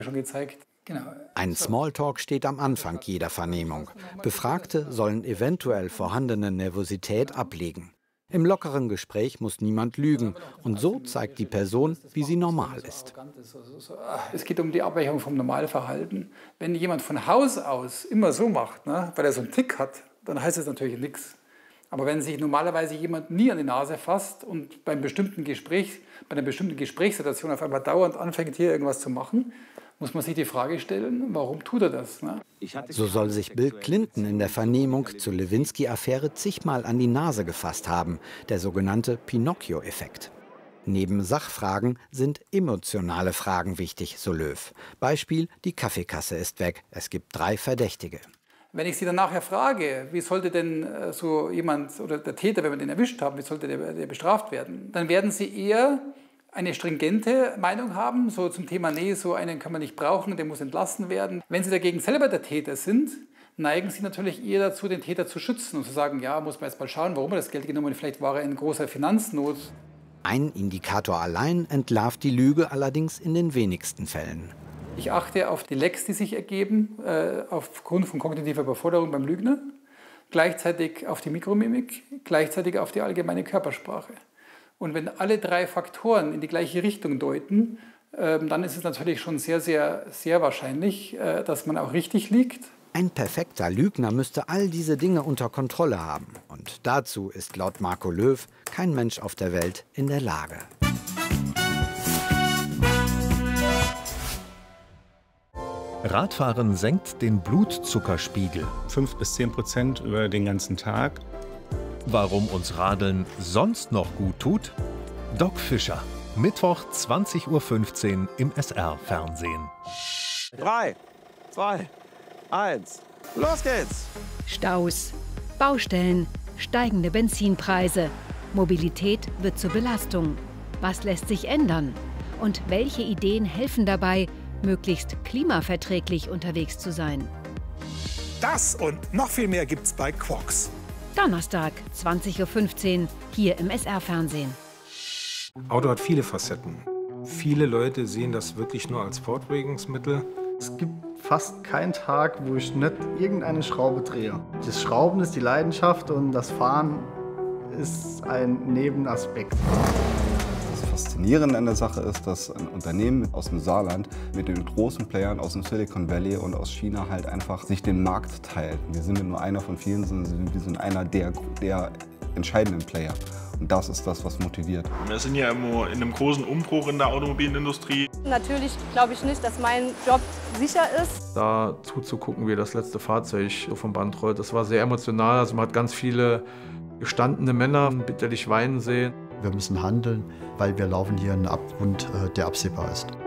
schon gezeigt. Genau. Ein Smalltalk steht am Anfang jeder Vernehmung. Befragte sollen eventuell vorhandene Nervosität ablegen. Im lockeren Gespräch muss niemand lügen. Und so zeigt die Person, wie sie normal ist. Es geht um die Abweichung vom Normalverhalten. Wenn jemand von Haus aus immer so macht, ne, weil er so einen Tick hat, dann heißt das natürlich nichts. Aber wenn sich normalerweise jemand nie an die Nase fasst und bei einer bestimmten Gesprächssituation auf einmal dauernd anfängt, hier irgendwas zu machen, muss man sich die Frage stellen, warum tut er das? Ne? So soll sich Bill Clinton in der Vernehmung zur Lewinsky-Affäre zigmal an die Nase gefasst haben, der sogenannte Pinocchio-Effekt. Neben Sachfragen sind emotionale Fragen wichtig, so Löw. Beispiel: Die Kaffeekasse ist weg, es gibt 3 Verdächtige. Wenn ich Sie dann nachher frage, wie sollte denn so jemand oder der Täter, wenn wir den erwischt haben, wie sollte der bestraft werden, dann werden Sie eher eine stringente Meinung haben, so zum Thema, nee, so einen kann man nicht brauchen, der muss entlassen werden. Wenn Sie dagegen selber der Täter sind, neigen Sie natürlich eher dazu, den Täter zu schützen und zu sagen, ja, muss man jetzt mal schauen, warum er das Geld genommen hat, vielleicht war er in großer Finanznot. Ein Indikator allein entlarvt die Lüge allerdings in den wenigsten Fällen. Ich achte auf die Lecks, die sich ergeben, aufgrund von kognitiver Überforderung beim Lügner, gleichzeitig auf die Mikromimik, gleichzeitig auf die allgemeine Körpersprache. Und wenn alle 3 Faktoren in die gleiche Richtung deuten, dann ist es natürlich schon sehr, sehr, sehr wahrscheinlich, dass man auch richtig liegt. Ein perfekter Lügner müsste all diese Dinge unter Kontrolle haben. Und dazu ist laut Marco Löw kein Mensch auf der Welt in der Lage. Radfahren senkt den Blutzuckerspiegel. 5 bis 10% über den ganzen Tag. Warum uns Radeln sonst noch gut tut? Doc Fischer, Mittwoch 20:15 Uhr im SR-Fernsehen. 3, 2, 1, los geht's! Staus, Baustellen, steigende Benzinpreise. Mobilität wird zur Belastung. Was lässt sich ändern? Und welche Ideen helfen dabei, möglichst klimaverträglich unterwegs zu sein? Das und noch viel mehr gibt's bei Quox. Donnerstag, 20:15 Uhr, hier im SR-Fernsehen. Auto hat viele Facetten. Viele Leute sehen das wirklich nur als Fortbewegungsmittel. Es gibt fast keinen Tag, wo ich nicht irgendeine Schraube drehe. Das Schrauben ist die Leidenschaft und das Fahren ist ein Nebenaspekt. Das Faszinierende an der Sache ist, dass ein Unternehmen aus dem Saarland mit den großen Playern aus dem Silicon Valley und aus China halt einfach sich den Markt teilt. Wir sind ja nur einer von vielen, sondern wir sind einer der entscheidenden Player. Und das ist das, was motiviert. Wir sind ja immer in einem großen Umbruch in der Automobilindustrie. Natürlich glaube ich nicht, dass mein Job sicher ist. Da zuzugucken, wie das letzte Fahrzeug vom Band rollt, das war sehr emotional. Also man hat ganz viele gestandene Männer bitterlich weinen sehen. Wir müssen handeln, weil wir laufen hier in einen Abgrund, der absehbar ist.